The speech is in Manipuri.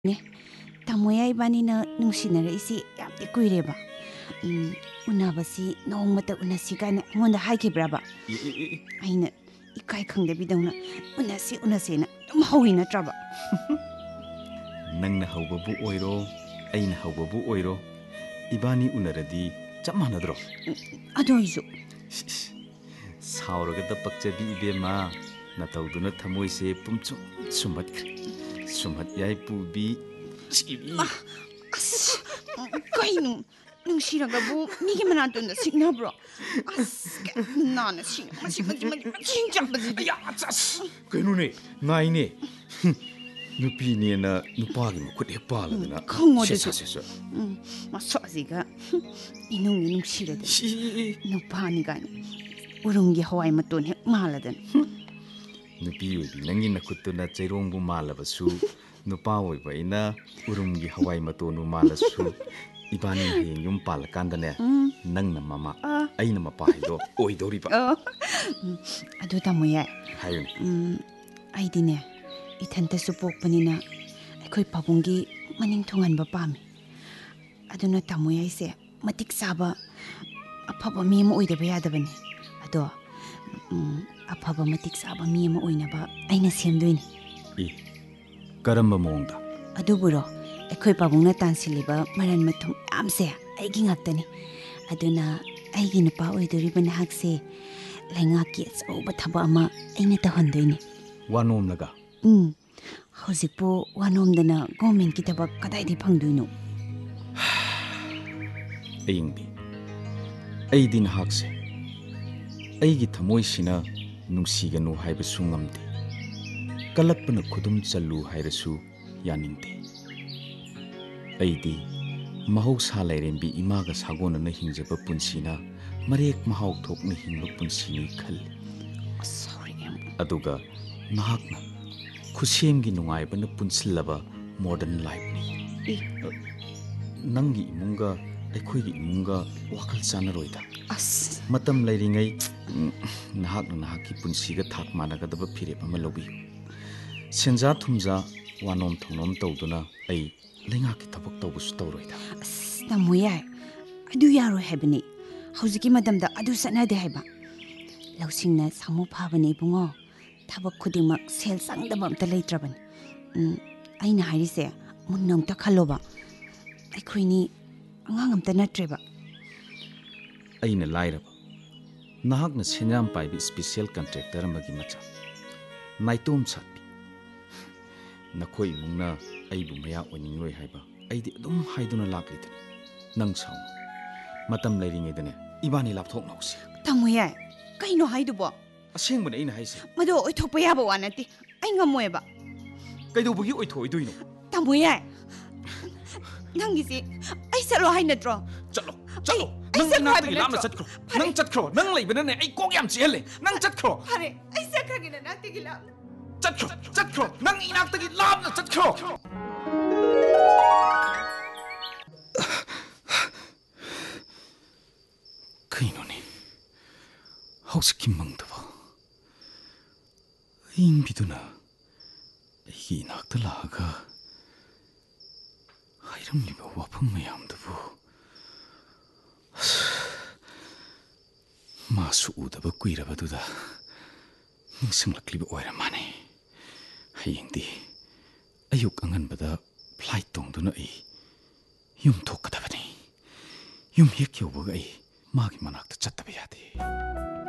네, 타모야 이바니나 뭉시나라 이시 얌디 꾸이레바. 우나바시 노마타 우나시가나 뭔다 하이키브라바. 아이나 이카이 칸데비동나 우나시나 좀 하위나 트라바. ꯅꯪꯅ ꯍꯧꯕꯕꯨ ꯑꯣꯏꯔꯣ ꯑꯩꯅ ꯍꯧꯕꯕꯨ ꯑꯣꯏꯔꯣ 이바니 우나라디 ꯆꯞ ꯃꯥꯟꯅꯗ꯭ꯔꯣ 아도이죠. 사오르ꯒꯗ ꯄꯛꯆꯕꯤ 이베마 나타우두나 ꯊꯃꯣꯏꯁꯦ ꯄꯨꯝꯆꯨꯝ ꯁꯨꯝꯍꯠꯈ꯭ꯔꯦ ꯁꯨꯝꯍꯠ ꯌꯥꯏ ꯄꯨꯕꯤ ꯁꯤꯕꯤ ꯀꯩꯅꯣ ꯅꯨꯡꯁꯤꯔꯒꯕꯨ ꯃꯤꯒꯤ ꯃꯅꯥꯇꯣꯟꯗ ꯁꯤꯛꯅꯕ꯭ꯔꯣ ꯅꯥꯅ ꯃꯁꯤꯡ ꯆꯥꯕꯁꯤꯗꯤ ꯀꯩꯅꯣꯅꯦ ꯉꯥꯏꯅꯦ ꯅꯨꯄꯤꯅꯦꯅ ꯅꯨꯄꯥꯒꯤ ꯃꯈꯨꯠ ꯍꯦꯛ ꯄꯥꯜꯂꯗꯅ ꯈꯪꯉꯣꯗꯁꯨ ꯃꯁꯛꯁꯤꯒ 이놈이 뭉치려다 누파니 가니 우릉기 하와이 맛돈 핵 말라든 누피 오이비 낭기 나쿠토나 제롱부 말라바수 누파 오이바이나 우릉기 하와이 맛돈우 말라수 이바니 해영 용 팔간다네 낭나 마마 아이나 마파이도 오이도리바 아두다 뭐야 하윤 아이디네 이탄테수 볶번이나 거의 바봉기 마닝 통한바 밤이 아두나 타모야 이세 matik saba apaba mi mo oidaba yadabani ado apaba matik saba mi mo oinaba aina semdoini karamba moongda aduburo ekoi pabungna tansiliba maran mathum amse aigi ngaktani aduna aigi nupa oidoriba nahakse laingaki achauba thaba ama aina tahandoini wanom laga hojikpo wanomdana government ki thaba kadaidi phangdoino ꯑꯌꯤꯡꯕꯤ ꯑꯩꯗꯤ ꯅꯍꯥꯛꯁꯦ ꯑꯩꯒꯤ ꯊꯃꯣꯏꯁꯤꯅ ꯅꯨꯡꯁꯤꯒꯅꯨ ꯍꯥꯏꯕꯁꯨ ꯉꯝꯗꯦ ꯀꯜꯂꯛꯄꯅ ꯈꯨꯗꯨꯝ ꯆꯜꯂꯨ ꯍꯥꯏꯔꯁꯨ ꯌꯥꯅꯤꯡꯗꯦ ꯑꯩꯗꯤ ꯃꯍꯧꯁꯥ ꯂꯥꯏꯔꯦꯝꯕꯤ ꯏꯃꯥꯒ ꯁꯥꯒꯣꯟꯅꯅ ꯍꯤꯡꯖꯕ ꯄꯨꯟꯁꯤꯅ ꯃꯔꯦꯛ ꯃꯍꯥꯎ ꯊꯣꯛꯅ ꯍꯤꯡꯕ ꯄꯨꯟꯁꯤꯅꯤ ꯈꯜꯂꯤ ꯑꯗꯨꯒ ꯅꯍꯥꯛꯅ ꯈꯨꯠꯁꯦꯝꯒꯤ ꯅꯨꯡꯉꯥꯏꯕꯅ ꯄꯨꯟꯁꯤꯜꯂꯕ ꯃꯣꯗꯔꯟ ꯂꯥꯏꯐꯅꯤ ꯅꯪꯒꯤ ꯏꯃꯨꯡꯒ ꯑꯩꯈꯣꯏꯒꯤ ꯏꯃꯨꯡꯒ ꯋꯥꯈꯜ ꯆꯥꯟꯅꯔꯣꯏꯗ ꯃꯇꯝ ꯂꯩꯔꯤꯉꯩ ꯅꯍꯥꯛꯅ ꯅꯍꯥꯛꯀꯤ ꯄꯨꯟꯁꯤꯒ ꯊꯥꯛ ꯃꯥꯟꯅꯒꯗꯕ ꯐꯤꯔꯦꯞ ꯑꯃ ꯂꯧꯕꯤꯌꯨ ꯁꯦꯟꯖꯥ ꯊꯨꯝꯖꯥ ꯋꯥꯅꯣꯝ ꯊꯧꯅꯣꯝ ꯇꯧꯗꯨꯅ ꯑꯩ ꯂꯩꯉꯥꯛꯀꯤ ꯊꯕꯛ ꯇꯧꯕꯁꯨ ꯇꯧꯔꯣꯏꯗ ꯇꯥꯃꯣ ꯌꯥꯏ ꯑꯗꯨ ꯌꯥꯔꯣꯏ ꯍꯥꯏꯕꯅꯤ ꯍꯧꯖꯤꯛꯀꯤ ꯃꯇꯝꯗ ꯑꯗꯨ ꯆꯠꯅꯗꯦ ꯍꯥꯏꯕ ꯂꯧꯁꯤꯡꯅ ꯁꯥꯃꯨ ꯐꯥꯕꯅꯤ ꯏꯕꯨꯡꯉꯣ ꯊꯕꯛ ꯈꯨꯗꯤꯡꯃꯛ ꯁꯦꯜ ꯆꯪꯗꯕ ꯑꯝꯇ ꯂꯩꯇ꯭ꯔꯕꯅꯤ ꯑꯩꯅ ꯍꯥꯏꯔꯤꯁꯦ ꯃꯨꯟꯅ ꯑꯝꯇ ꯈꯜꯂꯣꯕ ꯑꯩꯈꯣꯏꯅꯤ ꯑꯉꯥꯡ ꯑꯝꯇ ꯅꯠꯇ꯭ꯔꯦꯕ ꯑꯩꯅ ꯂꯥꯏꯔꯕ ꯅꯍꯥꯛꯅ ꯁꯦꯟꯌꯥꯝ ꯄꯥꯏꯕ ꯁ꯭ꯄꯦꯁꯤꯌꯦꯜ ꯀꯟꯇ꯭ꯔꯦꯛꯇꯔ ꯑꯃꯒꯤ ꯃꯆꯥ ꯅꯥꯏꯇꯣꯝ ꯁꯥꯠꯄꯤ ꯅꯈꯣꯏ ꯏꯃꯨꯡꯅ ꯑꯩꯕꯨ ꯃꯌꯥ ꯑꯣꯏꯅꯤꯡꯂꯣꯏ ꯍꯥꯏꯕ ꯑꯩꯗꯤ ꯑꯗꯨꯝ ꯍꯥꯏꯗꯨꯅ ꯂꯥꯛꯂꯤꯗꯅꯤ ꯅꯪ ꯁꯥꯎ ꯃꯇꯝ ꯂꯩꯔꯤꯉꯩꯗꯅꯦ ꯏꯕꯥꯅꯤ ꯂꯥꯞꯊꯣꯛꯅꯧꯁꯤ ꯇꯥꯃꯣ ꯌꯥꯏ ꯀꯩꯅꯣ ꯍꯥꯏꯗꯨꯕꯣ ꯑꯁꯦꯡꯕꯅꯦ ꯑꯩꯅ ꯍꯥꯏꯁꯦ ꯃꯗꯨ ꯑꯣꯏꯊꯣꯛꯄ ꯌꯥꯕ ꯋꯥ ꯅꯠꯇꯦ ꯑꯩ ꯉꯝꯃꯣꯏꯕ ꯀꯩꯗꯧꯕꯒꯤ ꯑꯣꯏꯊꯣꯛꯏꯗꯣꯏꯅꯣ ꯇꯥꯃꯣ ꯌꯥꯏ ꯅꯪꯒꯤꯁꯤ ꯑꯩ ꯆꯠꯂꯣ ꯍꯥꯏ ꯅꯠꯇ꯭ꯔꯣ ꯆꯠꯂꯣ ꯆꯠꯂꯣ ꯅꯪ ꯏꯅꯥꯛꯇꯒꯤ ꯂꯥꯞꯅ ꯆꯠꯈ꯭ꯔꯣ ꯅꯪ ꯆꯠꯈ꯭ꯔꯣ ꯅꯪ ꯂꯩꯕꯅꯅꯦ ꯑꯩ ꯀꯣꯛ ꯌꯥꯝ ꯆꯤꯛꯍꯜꯂꯦ ꯅꯪ ꯆꯠꯈ꯭ꯔꯣ ꯐꯔꯦ ꯑꯩ ꯆꯠꯈ꯭ꯔꯒꯦ ꯅꯅꯥꯛꯇꯒꯤ ꯂꯥꯞꯅ ꯆꯠꯈ꯭ꯔꯣ ꯅꯪ 이나ꯛꯇꯒꯤ ꯂꯥꯞꯅ ꯆꯠꯈ꯭ꯔꯣ ꯀꯩꯅꯣꯅꯦ ꯍꯧꯖꯤꯛꯀꯤ ꯃꯪꯗꯕ ꯑꯌꯤꯡꯕꯤꯗꯨꯅ ꯑꯩꯒꯤ ꯏꯅꯥꯛꯇ ꯂꯥꯛꯑꯒ ꯍꯥꯏꯔꯝꯂꯤꯕ ꯋꯥꯐꯝ ꯃꯌꯥꯝꯗꯨꯕꯨ 마수 우다바 꾸이라바두다 닝승락리바 오이라마네 하이행디 아육 앙한바다 플라이트 동도나 이 윰톡가다바니 윰 헥여보가 이 마기 만학다 짰다바 야디